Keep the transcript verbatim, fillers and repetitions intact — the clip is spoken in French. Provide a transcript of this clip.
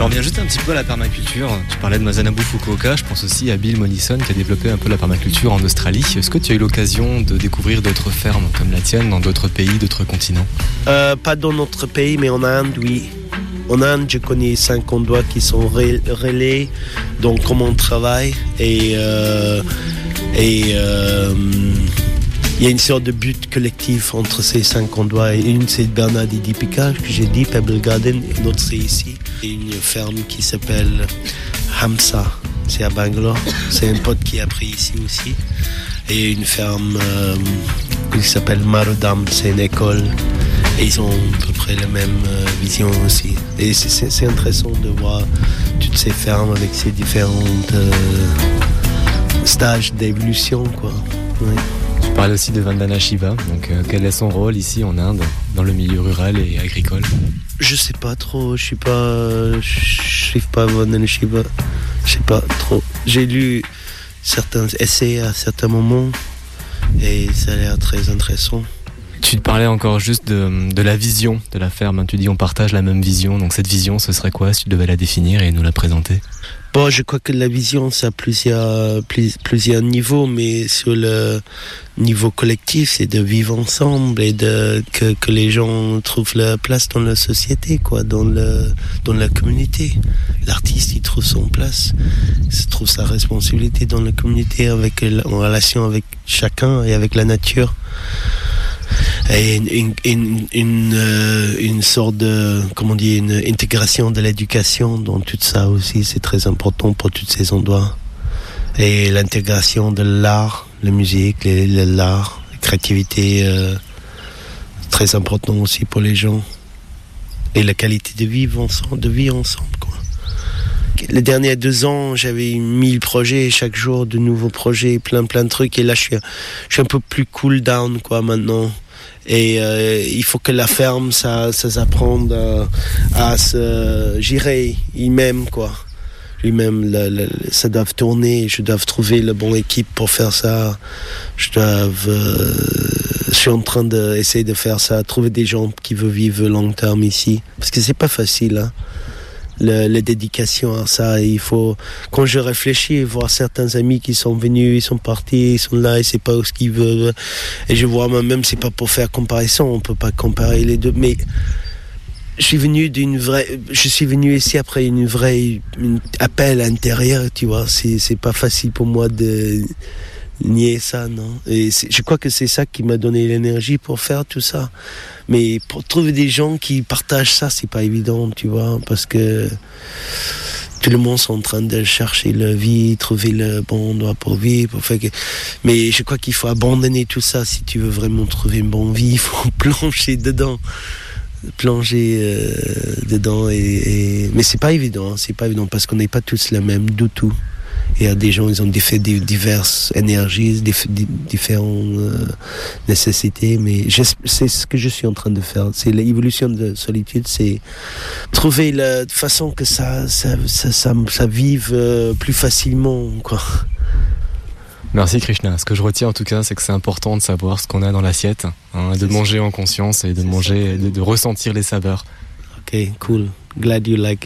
J'en reviens juste un petit peu à la permaculture. Tu parlais de Masanabu Fukuoka, je pense aussi à Bill Mollison qui a développé un peu la permaculture en Australie. Est-ce que tu as eu l'occasion de découvrir d'autres fermes comme la tienne dans d'autres pays, d'autres continents ? euh, Pas dans notre pays, mais en Inde, oui. En Inde, je connais cinq endroits qui sont relais, donc comment on travaille. Et euh, et euh, il y a une sorte de but collectif entre ces cinq endroits. Une, c'est Bernardi Picard, que j'ai dit, Pebble Garden, et l'autre, c'est ici. Et une ferme qui s'appelle Hamsa, c'est à Bangalore. C'est un pote qui a pris ici aussi. Et une ferme euh, qui s'appelle Marudam, c'est une école. Et ils ont à peu près la même euh, vision aussi. Et c'est, c'est, c'est intéressant de voir toutes ces fermes avec ces différents euh, stages d'évolution, quoi. Ouais. Tu parles aussi de Vandana Shiva, donc euh, quel est son rôle ici en Inde, dans le milieu rural et agricole ? Je sais pas trop, je suis pas, je suis pas Vandana Shiva, je sais pas trop. J'ai lu certains essais à certains moments et ça a l'air très intéressant. Tu te parlais encore juste de, de la vision de la ferme, tu dis on partage la même vision, donc cette vision ce serait quoi si tu devais la définir et nous la présenter ? Bon, je crois que la vision, ça a plusieurs, plus, plusieurs niveaux, mais sur le niveau collectif, c'est de vivre ensemble et de, que, que les gens trouvent leur place dans la société, quoi, dans le, dans la communauté. L'artiste, il trouve son place, il trouve sa responsabilité dans la communauté avec, en relation avec chacun et avec la nature. Et une, une, une, une, euh, une sorte de, comment dire, une intégration de l'éducation dans tout ça aussi, c'est très important pour tous ces endroits. Et l'intégration de l'art, la musique, le, le, l'art, la créativité, euh, très important aussi pour les gens. Et la qualité de vivre ensemble, de vivre ensemble, quoi. Les derniers deux ans, j'avais mille projets, chaque jour de nouveaux projets, plein plein de trucs. Et là, je suis, je suis un peu plus cool down, quoi, maintenant. Et euh, il faut que la ferme, ça, ça s'apprenne à, à se gérer lui-même, quoi. Lui-même, le, le, ça doit tourner. Je dois trouver la bonne équipe pour faire ça. Je dois, euh, je suis en train d'essayer de faire ça, trouver des gens qui veulent vivre long terme ici, parce que c'est pas facile, hein. Le, la dédication à ça, il faut, quand je réfléchis, voir certains amis qui sont venus, ils sont partis, ils sont là, ils savent pas où ce qu'ils veulent, et je vois moi-même, c'est pas pour faire comparaison, on peut pas comparer les deux, mais je suis venu d'une vraie, je suis venu ici après une vraie, une appel intérieur, tu vois, c'est, c'est pas facile pour moi de nier ça, non. Et je crois que c'est ça qui m'a donné l'énergie pour faire tout ça. Mais pour trouver des gens qui partagent ça, c'est pas évident, tu vois, parce que tout le monde est en train de chercher la vie, trouver le bon endroit pour vivre. Pour faire que... Mais je crois qu'il faut abandonner tout ça si tu veux vraiment trouver une bonne vie. Il faut plonger dedans, plonger euh, dedans. Et, et... Mais c'est pas évident, c'est pas évident parce qu'on n'est pas tous les mêmes du tout. Il y a des gens, ils ont des, des diverses énergies, des, des différentes euh, nécessités, mais c'est ce que je suis en train de faire. C'est l'évolution de solitude, c'est trouver la façon que ça, ça, ça, ça, ça vive euh, plus facilement, quoi. Merci Krishna. Ce que je retiens en tout cas, c'est que c'est important de savoir ce qu'on a dans l'assiette, hein, de manger en conscience et de c'est manger, de, de ressentir les saveurs. Ok, cool. Glad you like it.